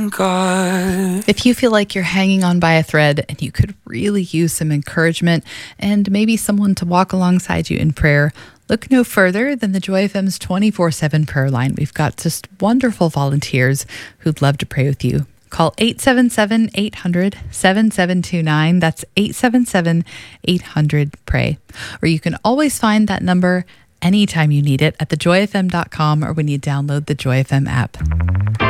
God. If you feel like you're hanging on by a thread and you could really use some encouragement and maybe someone to walk alongside you in prayer, look no further than the Joy FM's 24/7 prayer line. We've got just wonderful volunteers who'd love to pray with you. Call 877-800-7729. That's 877-800-PRAY. Or you can always find that number anytime you need it at thejoyfm.com or when you download the Joy FM app.